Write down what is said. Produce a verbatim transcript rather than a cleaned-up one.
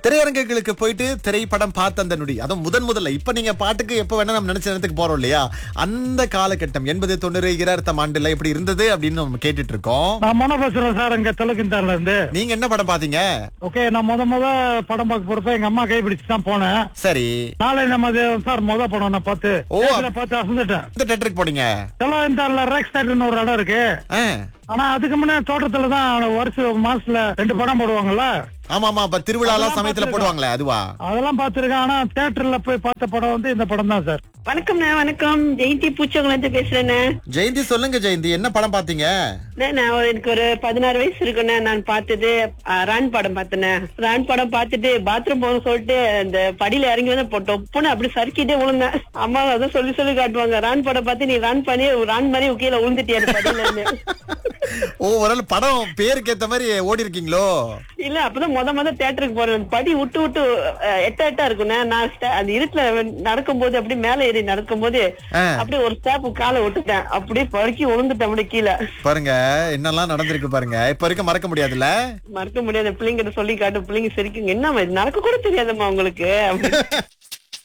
திரையரங்குகளுக்கு போயிட்டு திரைப்படம் பார்த்த அந்த நொடி, அதுவும் முதன் முதல்ல இப்ப நீங்க பாட்டுக்கு எப்ப வேணா நம்ம நினைச்ச நேரத்துக்கு போறோம் இல்லையா, அந்த காலகட்டம் எண்பது தொண்ணூறு இரண்டாயிரத்தாம் ஆண்டுல எப்படி இருந்தது அப்படின்னு நம்ம கேட்டுட்டு இருக்கோம். நான் மன பேசுறேன் சார், இங்க தெலுங்குந்தாரில இருந்து. நீங்க என்ன படம் பாத்தீங்க? ஓகே, நான் முத முத படம் பார்க்க போறப்ப எங்க அம்மா கைப்பிடிச்சு தான் போனேன். சரி, நாளை நம்ம சார் முத படம் நான் பார்த்து ஓ. theatre பார்த்து அசந்துட்டேன். இந்த தேட்டருக்கு போனீங்க? தெலுங்குந்தாரில ரேக்ஸ் தேட்டர்னு ஒரு இடம் இருக்கு. ஆ. ஆனா அதுக்கு முன்னே தோட்டத்துல தான் வருஷம் மாசத்துல ரெண்டு படம் போடுவாங்கல்ல. ஆமா ஆமா, இப்ப திருவிழா சமயத்துல போடுவாங்களே அதுவா? அதெல்லாம் பாத்துருக்கேன். ஆனா தியேட்டர்ல போய் பார்த்த படம் வந்து இந்த படம் தான் சார். வணக்கம்ண்ணே, வணக்கம். ஜெயந்தி பூச்சவங்கள இருந்து பேசுறேண்ணே. ஜெயந்தி சொல்லுங்க. ஜெயந்தி, என்ன படம் பாத்தீங்க? நான் ஒரு- எனக்கு ஒரு பதினாறு வயசு இருக்குண்ணே. நான் பார்த்தது அஹ், ரான் படம் பார்த்தேனே. ரான் படம் பார்த்துட்டு பாத்ரூம் போக சொல்லிட்டு அந்த படியில இறங்கி வந்து டொப்புன்னு அப்படி சறுக்கிட்டே விழுந்தேன். அம்மா அதான் சொல்லி சொல்லி காட்டுவாங்க, ரான் படம் பார்த்து நீ ரான் பண்ணி ரான் மாதிரி கீழே விழுந்துட்டியா படியில இருந்து. ஓ, ஒரு படம் பேருக்கு ஏத்த மாதிரி ஓடி இருக்கீங்களோ? இல்ல, அப்பதான் முத முத தியேட்டருக்கு போறேன். படி விட்டு விட்டு அஹ், எட்ட எட்டா இருக்குண்ணே. நான் ஸ்ட- அந்த இருட்டுல நடக்கும் போது அப்படி மேல ஏறி நடக்கும் போது ஆ. அப்படியே ஒரு ஸ்டெப் காலை விட்டுட்டேன். அப்படியே பறக்கி விழுந்துட்டேன் அப்படியே கீழே. பாருங்க என்னெல்லாம் நடந்திருக்கு பாருங்க. இப்ப இருக்க மறக்க முடியாதுல்ல? மறக்க முடியாத பிள்ளைங்கிட்ட சொல்லி காட்டு, பிள்ளைங்க சிரிக்குங்க, என்ன நடக்க கூட தெரியாதம்மா உங்களுக்கு.